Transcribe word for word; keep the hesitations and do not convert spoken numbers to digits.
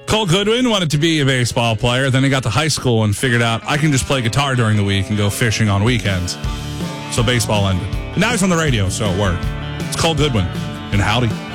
Cole Goodwin wanted to be a baseball player. Then he got to high school and figured out I can just play guitar during the week and go fishing on weekends. So baseball ended. And now he's on the radio, so it worked. It's Cole Goodwin in Howdy.